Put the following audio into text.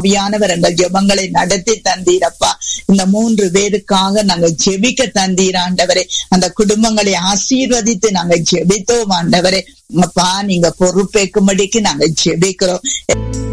ஆவியானவர் எங்கள் ஜெபங்களை நடத்தி தந்தீரப்பா. இந்த 3 பேருக்காக நாங்கள் ஜெபிக்க தந்தீர் ஆண்டவரே. அந்த குடும்பங்களை ஆசீர்வதித்து நாங்கள் ஜெபித்தோம் ஆண்டவரே. அப்பா, நீங்க பொறுப்பேற்கும்படிக்கு நாங்கள் ஜெபிக்கிறோம்.